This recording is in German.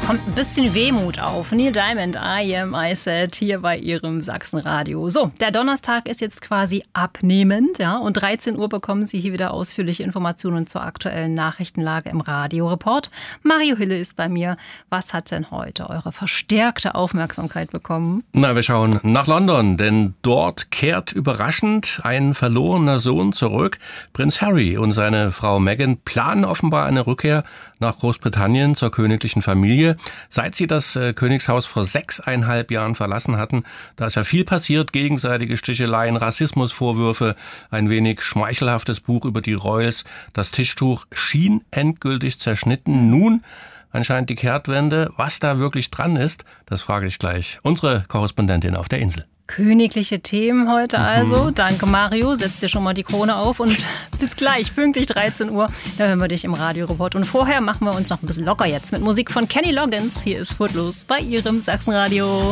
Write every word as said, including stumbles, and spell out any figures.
kommt ein bisschen Wehmut auf. Neil Diamond, I Am, I Said, hier bei Ihrem Sachsenradio. So, der Donnerstag ist jetzt quasi abnehmend, ja, und dreizehn Uhr bekommen Sie hier wieder ausführliche Informationen zur aktuellen Nachrichtenlage im Radioreport. Mario Hille ist bei mir. Was hat denn heute eure verstärkte Aufmerksamkeit bekommen? Na, wir schauen nach London, denn dort kehrt überraschend ein verlorener Sohn zurück. Prinz Harry und seine Frau Meghan planen offenbar eine Rückkehr nach Großbritannien zur königlichen Familie. Seit sie das äh, Königshaus vor sechseinhalb Jahren verlassen hatten, da ist ja viel passiert, gegenseitige Sticheleien, Rassismusvorwürfe, ein wenig schmeichelhaftes Buch über die Royals. Das Tischtuch schien endgültig zerschnitten. Nun anscheinend die Kehrtwende. Was da wirklich dran ist, das frage ich gleich unsere Korrespondentin auf der Insel. Königliche Themen heute also. Mhm. Danke Mario, setz dir schon mal die Krone auf und bis gleich, pünktlich dreizehn Uhr. Da hören wir dich im Radioreport. Und vorher machen wir uns noch ein bisschen locker jetzt mit Musik von Kenny Loggins. Hier ist Footloose bei Ihrem Sachsenradio.